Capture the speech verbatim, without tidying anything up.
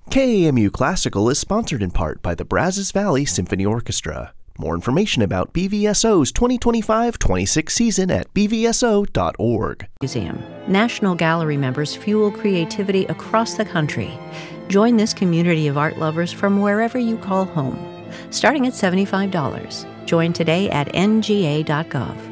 K A M U Classical is sponsored in part by the Brazos Valley Symphony Orchestra. More information about B V S O's twenty twenty-five twenty-six season at b v s o dot org. Museum. National Gallery members fuel creativity across the country. Join this community of art lovers from wherever you call home. Starting at seventy-five dollars. Join today at n g a dot gov.